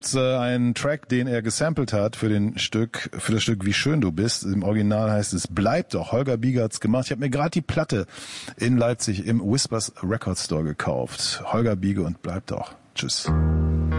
ist ein Track, den er gesampelt hat für das Stück Wie schön du bist. Im Original heißt es Bleib doch. Holger Bieger hat's gemacht. Ich habe mir gerade die Platte in Leipzig im Whispers Record Store gekauft. Holger Bieger und Bleib doch. Tschüss.